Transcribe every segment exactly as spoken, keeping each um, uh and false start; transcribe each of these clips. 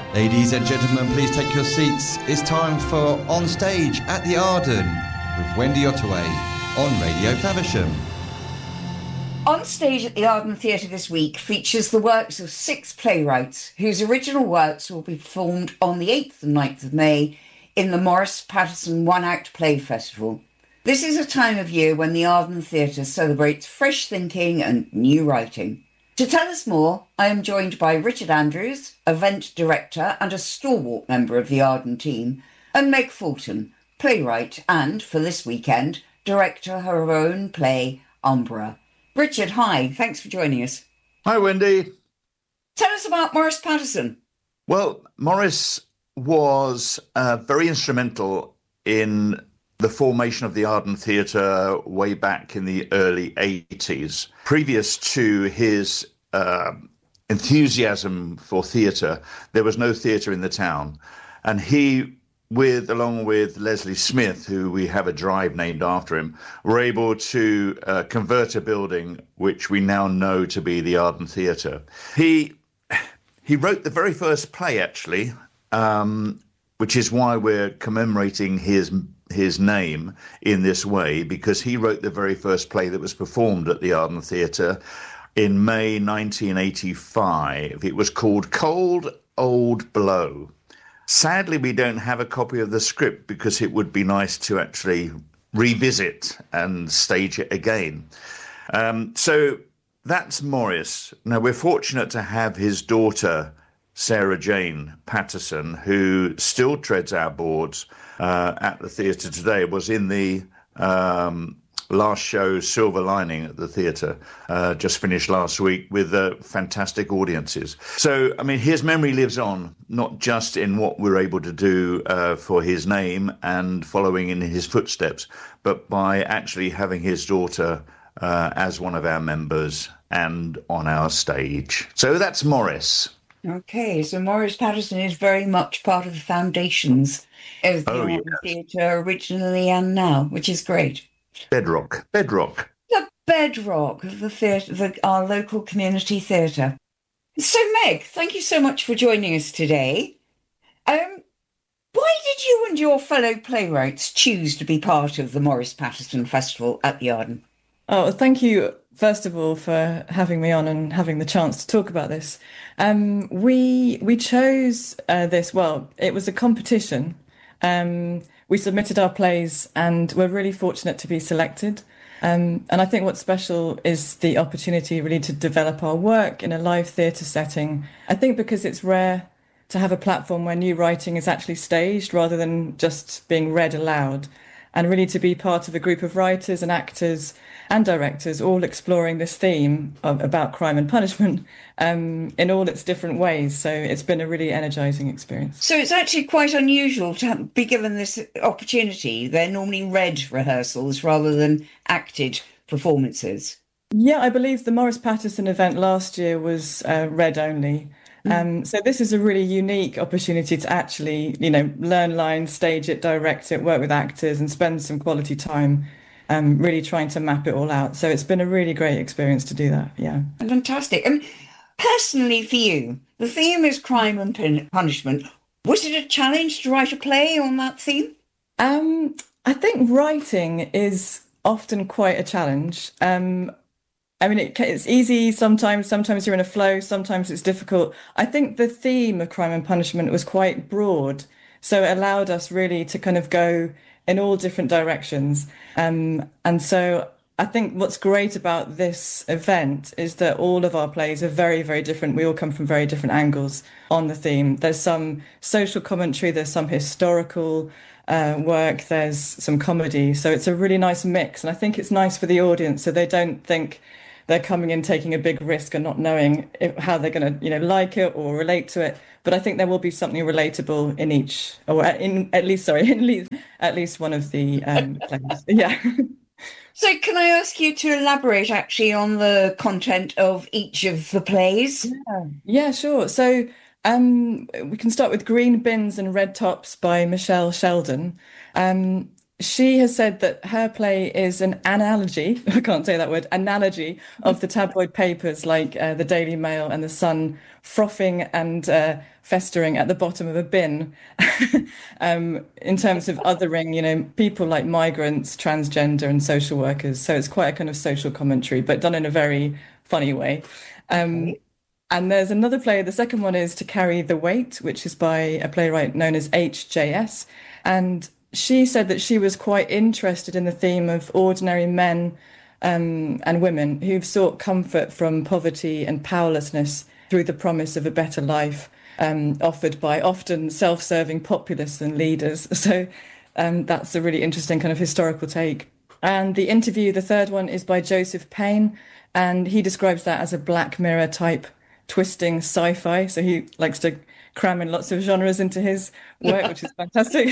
Ladies and gentlemen, please take your seats. It's time for On Stage at the Arden with Wendy Ottaway on Radio Faversham. On Stage at the Arden Theatre this week features the works of six playwrights whose original works will be performed on the eighth and ninth of May in the Morris Paterson One Act Play Festival. This is a time of year when the Arden Theatre celebrates fresh thinking and new writing. To tell us more, I am joined by Richard Andrews, event director and a stalwart member of the Arden team, and Meg Fulton, playwright and, for this weekend, director of her own play, Umbra. Richard, hi, thanks for joining us. Hi, Wendy. Tell us about Morris Paterson. Well, Morris was uh, very instrumental in the formation of the Arden Theatre way back in the early eighties. Previous to his uh, enthusiasm for theatre, there was no theatre in the town. And he, with along with Leslie Smith, who we have a drive named after him, were able to uh, convert a building which we now know to be the Arden Theatre. He, he wrote the very first play, actually, um, which is why we're commemorating his his name in this way, because he wrote the very first play that was performed at the Arden Theatre in May nineteen eighty-five. It was called Cold Old Blow. Sadly, we don't have a copy of the script because it would be nice to actually revisit and stage it again. Um, so that's Morris. Now, we're fortunate to have his daughter, Sarah Jane Paterson, who still treads our boards uh, at the theatre today, was in the um, last show, Silver Lining, at the theatre, uh, just finished last week with uh, fantastic audiences. So, I mean, his memory lives on, not just in what we're able to do uh, for his name and following in his footsteps, but by actually having his daughter uh, as one of our members and on our stage. So that's Morris. Okay, so Morris Paterson is very much part of the foundations of the Oh, Arden yes. Theatre originally and now, which is great. Bedrock, bedrock. The bedrock of the theatre, the, our local community theatre. So, Meg, thank you so much for joining us today. Um, why did you and your fellow playwrights choose to be part of the Morris Paterson Festival at the Arden? Oh, thank you, first of all, for having me on and having the chance to talk about this. Um, we we chose uh, this, well, it was a competition. Um, we submitted our plays and we're really fortunate to be selected. Um, and I think what's special is the opportunity really to develop our work in a live theatre setting. I think because it's rare to have a platform where new writing is actually staged rather than just being read aloud, and really to be part of a group of writers and actors and directors all exploring this theme of, about crime and punishment um, in all its different ways. So it's been a really energising experience. So it's actually quite unusual to have, be given this opportunity. They're normally read rehearsals rather than acted performances. Yeah, I believe the Morris Paterson event last year was uh, read only. Um, so this is a really unique opportunity to actually, you know, learn lines, stage it, direct it, work with actors and spend some quality time um, really trying to map it all out. So it's been a really great experience to do that, yeah. Fantastic. And personally for you, the theme is crime and pun- punishment. Was it a challenge to write a play on that theme? Um, I think writing is often quite a challenge. Um, I mean, it, it's easy sometimes, sometimes you're in a flow, sometimes it's difficult. I think the theme of crime and punishment was quite broad, so it allowed us really to kind of go in all different directions. Um, and so I think what's great about this event is that all of our plays are very, very different. We all come from very different angles on the theme. There's some social commentary, there's some historical uh, work, there's some comedy. So it's a really nice mix. And I think it's nice for the audience so they don't think they're coming in taking a big risk and not knowing if, how they're going to, you know, like it or relate to it. But I think there will be something relatable in each, or in at least, sorry, in least, at least one of the um, plays. Yeah. So can I ask you to elaborate actually on the content of each of the plays? Yeah, yeah, sure. So um, we can start with Green Bins and Red Tops by Michelle Sheldon. Um, she has said that her play is an analogy, I can't say that word, analogy of the tabloid papers like uh, the Daily Mail and the Sun frothing and uh, festering at the bottom of a bin um, in terms of othering, you know, people like migrants, transgender and social workers. So it's quite a kind of social commentary, but done in a very funny way. Um, and there's another play, the second one is To Carry the Weight, which is by a playwright known as H J S. And she said that she was quite interested in the theme of ordinary men um, and women who've sought comfort from poverty and powerlessness through the promise of a better life um, offered by often self-serving populists and leaders. So um, that's a really interesting kind of historical take. And the interview, the third one, is by Joseph Payne, and he describes that as a Black Mirror type twisting sci-fi. So he likes to cram in lots of genres into his work, which is fantastic.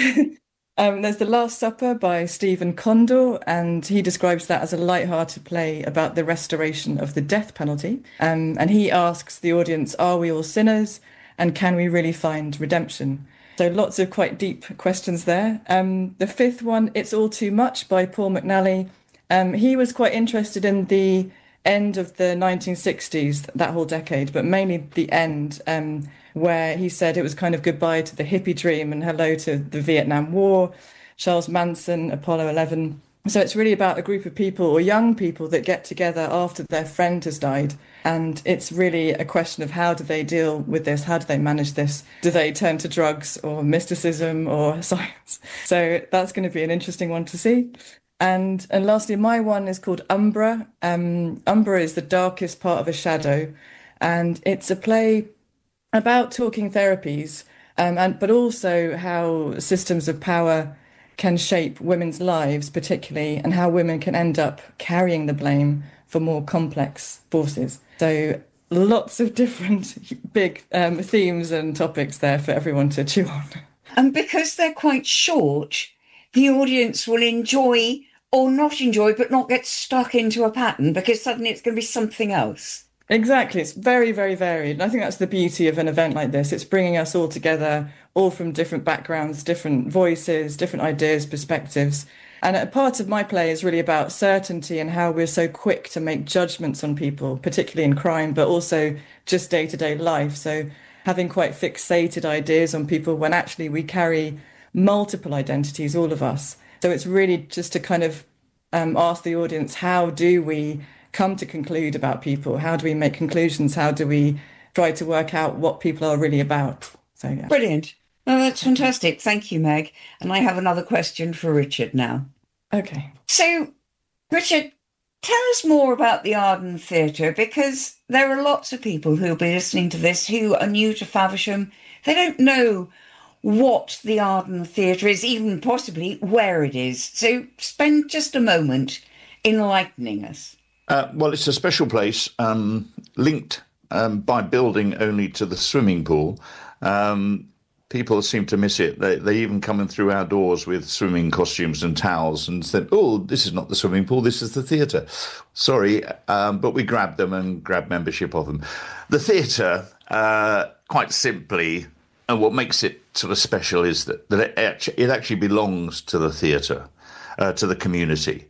Um, there's The Last Supper by Stephen Condor, and he describes that as a light-hearted play about the restoration of the death penalty. Um, and he asks the audience, are we all sinners? And can we really find redemption? So lots of quite deep questions there. Um, the fifth one, It's All Too Much by Paul McNally. Um, he was quite interested in the end of the nineteen sixties, that whole decade, but mainly the end, um, where he said it was kind of goodbye to the hippie dream and hello to the Vietnam War, Charles Manson, Apollo eleven. So it's really about a group of people or young people that get together after their friend has died. And it's really a question of how do they deal with this? How do they manage this? Do they turn to drugs or mysticism or science? So that's going to be an interesting one to see. And and lastly, my one is called Umbra. Um, Umbra is the darkest part of a shadow. And it's a play about talking therapies, um, and but also how systems of power can shape women's lives, particularly, and how women can end up carrying the blame for more complex forces. So lots of different big um, themes and topics there for everyone to chew on. And because they're quite short, the audience will enjoy or not enjoy, but not get stuck into a pattern because suddenly it's going to be something else. Exactly. It's very, very varied. And I think that's the beauty of an event like this. It's bringing us all together, all from different backgrounds, different voices, different ideas, perspectives. And a part of my play is really about certainty and how we're so quick to make judgments on people, particularly in crime, but also just day-to-day life. So having quite fixated ideas on people when actually we carry multiple identities, all of us. So it's really just to kind of um, ask the audience, how do we come to conclude about people? How do we make conclusions? How do we try to work out what people are really about? So yeah. Brilliant. No, that's fantastic. Thank you, Meg. And I have another question for Richard now. Okay. So, Richard, tell us more about the Arden Theatre, because there are lots of people who will be listening to this who are new to Faversham. They don't know what the Arden Theatre is, even possibly where it is. So spend just a moment enlightening us. Uh, well, it's a special place, um, linked um, by building only to the swimming pool. Um, people seem to miss it. They, they even come in through our doors with swimming costumes and towels and said, oh, this is not the swimming pool, this is the theatre. Sorry, um, but we grabbed them and grabbed membership of them. The theatre, uh, quite simply, and what makes it sort of special is that, that it, actually, it actually belongs to the theatre, uh, to the community.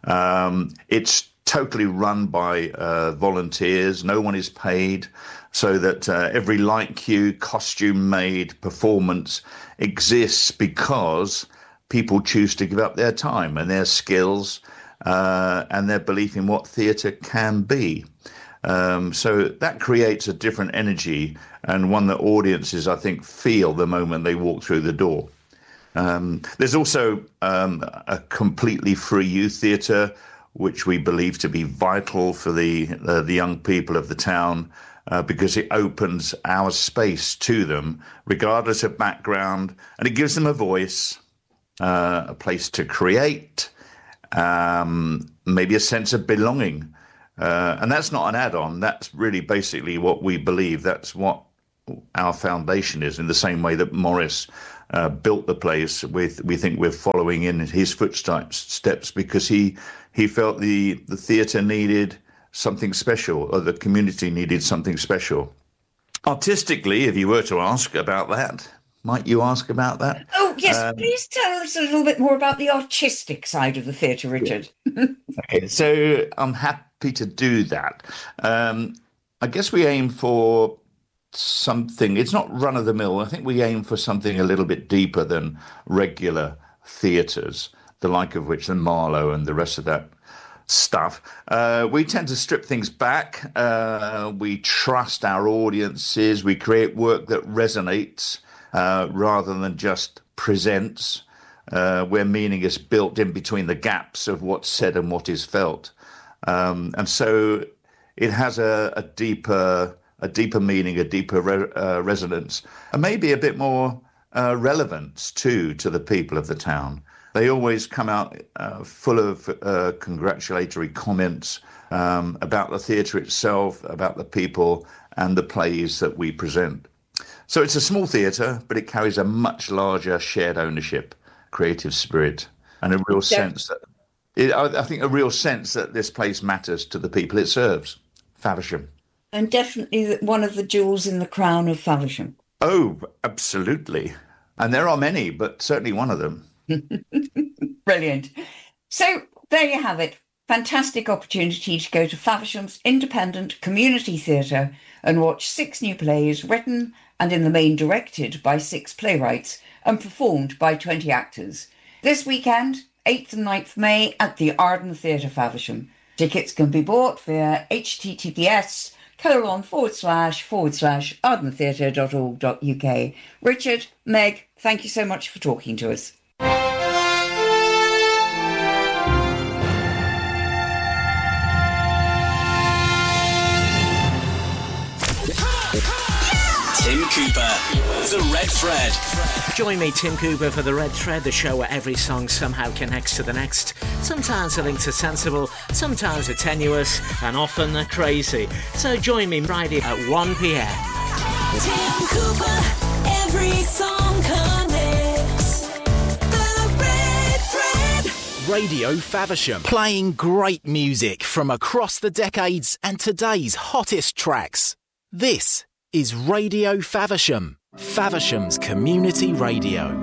Um, it's totally run by uh, volunteers. No one is paid, so that uh, every light cue, costume made, performance exists because people choose to give up their time and their skills uh, and their belief in what theatre can be. Um, so that creates a different energy, and one that audiences, I think, feel the moment they walk through the door. Um, there's also um, a completely free youth theatre, which we believe to be vital for the uh, the young people of the town, uh, because it opens our space to them, regardless of background, and it gives them a voice, uh, a place to create, um, maybe a sense of belonging. Uh, and that's not an add-on. That's really basically what we believe. That's what our foundation is, in the same way that Morris uh, built the place. With, we think we're following in his footsteps, steps, because he he felt the, the theatre needed something special, or the community needed something special. Artistically, if you were to ask about that, might you ask about that? Oh, yes, Um, please tell us a little bit more about the artistic side of the theatre, Richard. Okay, so I'm happy to do that. Um, I guess we aim for something, it's not run of the mill. I think we aim for something a little bit deeper than regular theatres, the like of which the Marlowe and the rest of that stuff. Uh, we tend to strip things back. Uh, we trust our audiences. We create work that resonates uh, rather than just presents, uh, where meaning is built in between the gaps of what's said and what is felt. Um, and so it has a, a deeper a deeper meaning, a deeper re- uh, resonance, and maybe a bit more uh, relevance too to the people of the town. They always come out uh, full of uh, congratulatory comments um, about the theatre itself, about the people and the plays that we present. So it's a small theatre, but it carries a much larger shared ownership, creative spirit, and a real yeah. sense that, it, I, I think a real sense that this place matters to the people it serves, Faversham. And definitely one of the jewels in the crown of Faversham. Oh, absolutely. And there are many, but certainly one of them. Brilliant. So there you have it. Fantastic opportunity to go to Faversham's independent community theatre and watch six new plays written and in the main directed by six playwrights and performed by twenty actors. This weekend, eighth and ninth of May at the Arden Theatre, Faversham. Tickets can be bought via https colon forward slash forward slash ardentheatre.org.uk. Richard, Meg, thank you so much for talking to us. Tim Cooper, The Red Thread. Join me, Tim Cooper, for The Red Thread, the show where every song somehow connects to the next. Sometimes the links are sensible, sometimes they're tenuous, and often they're crazy. So join me Friday at one p.m. Tim Cooper, every song connects. The Red Thread. Radio Faversham, playing great music from across the decades and today's hottest tracks. This is Radio Faversham, Faversham's community radio.